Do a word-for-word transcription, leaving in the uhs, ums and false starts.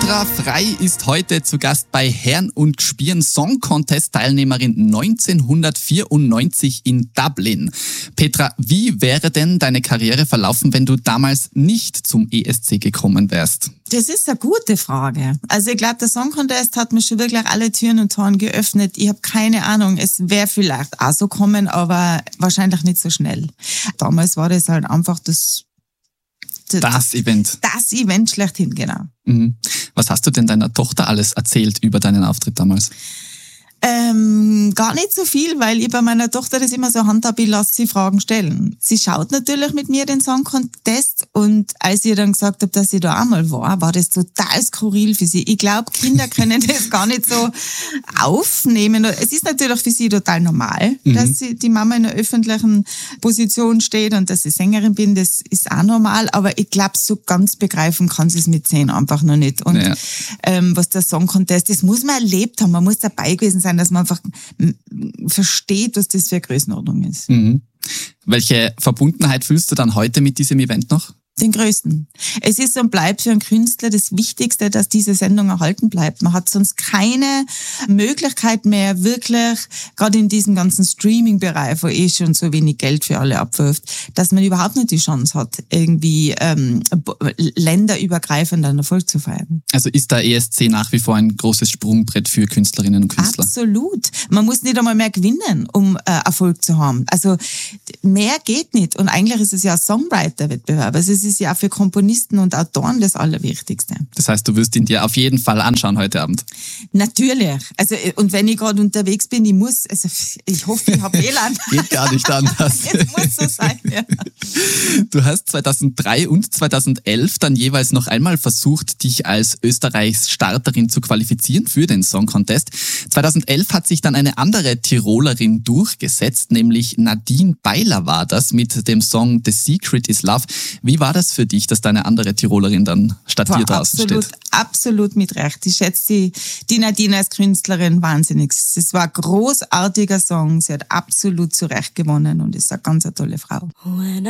Petra Frey ist heute zu Gast bei Herrn und Gspieren, Song Contest Teilnehmerin neunzehnhundertvierundneunzig in Dublin. Petra, wie wäre denn deine Karriere verlaufen, wenn du damals nicht zum E S C gekommen wärst? Das ist eine gute Frage. Also ich glaube, der Song Contest hat mir schon wirklich alle Türen und Toren geöffnet. Ich habe keine Ahnung, es wäre vielleicht auch so kommen, aber wahrscheinlich nicht so schnell. Damals war das halt einfach das Das, das Event. Das Event schlechthin, genau. Mhm. Was hast du denn deiner Tochter alles erzählt über deinen Auftritt damals? Ähm, gar nicht so viel, weil ich bei meiner Tochter das immer so handhabe, ich lasse sie Fragen stellen. Sie schaut natürlich mit mir den Song Contest und als ich dann gesagt habe, dass sie da einmal war, war das total skurril für sie. Ich glaube, Kinder können das gar nicht so aufnehmen. Es ist natürlich für sie total normal, mhm. dass sie, die Mama in einer öffentlichen Position steht und dass ich Sängerin bin, das ist auch normal, aber ich glaube, so ganz begreifen kann sie es mit zehn einfach noch nicht. Und ja. ähm, was der Song Contest, das muss man erlebt haben, man muss dabei gewesen sein, dass man einfach versteht, was das für eine Größenordnung ist. Mhm. Welche Verbundenheit fühlst du dann heute mit diesem Event noch? Den größten. Es ist und bleibt für einen Künstler das Wichtigste, dass diese Sendung erhalten bleibt. Man hat sonst keine Möglichkeit mehr, wirklich, gerade in diesem ganzen Streaming-Bereich, wo eh schon so wenig Geld für alle abwirft, dass man überhaupt nicht die Chance hat, irgendwie ähm, länderübergreifend einen Erfolg zu feiern. Also ist der E S C nach wie vor ein großes Sprungbrett für Künstlerinnen und Künstler? Absolut. Man muss nicht einmal mehr gewinnen, um äh, Erfolg zu haben. Also mehr geht nicht. Und eigentlich ist es ja ein Songwriter-Wettbewerb. Also es ist ja auch für Komponisten und Autoren das Allerwichtigste. Das heißt, du wirst ihn dir auf jeden Fall anschauen heute Abend? Natürlich. Also, und wenn ich gerade unterwegs bin, ich muss, also ich hoffe, ich habe W L A N. Geht gar nicht anders. Es muss so sein, ja. Du hast zweitausenddrei und zweitausendelf dann jeweils noch einmal versucht, dich als Österreichs Starterin zu qualifizieren für den Song Contest. zweitausendelf hat sich dann eine andere Tirolerin durchgesetzt, nämlich Nadine Beiler war das mit dem Song The Secret is Love. Wie war das für dich, dass deine andere Tirolerin dann statt dir draußen absolut, steht? Absolut mit Recht. Ich schätze die, die Nadine als Künstlerin wahnsinnig. Es war ein großartiger Song. Sie hat absolut zu Recht gewonnen und ist eine ganz eine tolle Frau.